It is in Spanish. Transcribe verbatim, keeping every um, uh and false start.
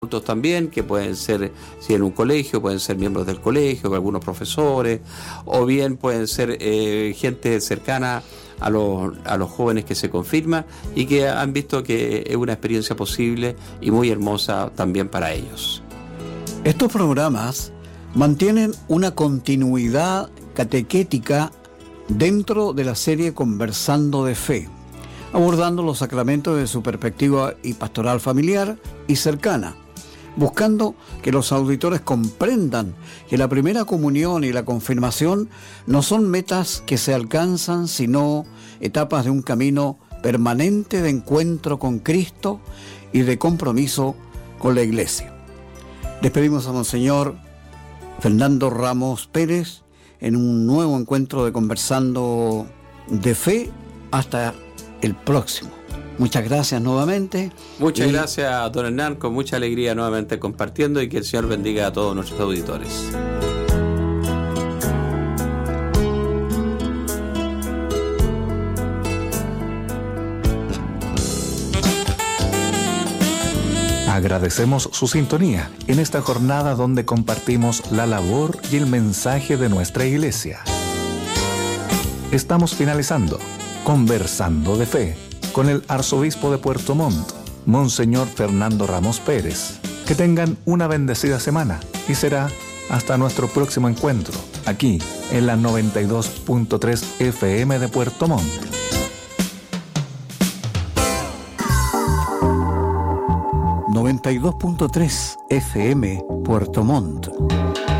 adultos también, que pueden ser, si en un colegio, pueden ser miembros del colegio, algunos profesores, o bien pueden ser eh, gente cercana a los, a los jóvenes que se confirman y que han visto que es una experiencia posible y muy hermosa también para ellos. Estos programas mantienen una continuidad catequética dentro de la serie Conversando de Fe, abordando los sacramentos desde su perspectiva y pastoral familiar y cercana, buscando que los auditores comprendan que la primera comunión y la confirmación no son metas que se alcanzan, sino etapas de un camino permanente de encuentro con Cristo y de compromiso con la Iglesia. Despedimos a Monseñor Fernando Ramos Pérez en un nuevo encuentro de Conversando de Fe. Hasta el próximo. Muchas gracias nuevamente. Muchas y... gracias, don Hernán, con mucha alegría nuevamente compartiendo, y que el Señor bendiga a todos nuestros auditores. Agradecemos su sintonía en esta jornada donde compartimos la labor y el mensaje de nuestra iglesia. Estamos finalizando Conversando de Fe con el arzobispo de Puerto Montt, Monseñor Fernando Ramos Pérez. Que tengan una bendecida semana y será hasta nuestro próximo encuentro aquí en la noventa y dos punto tres F M de Puerto Montt. noventa y dos punto tres F M Puerto Montt.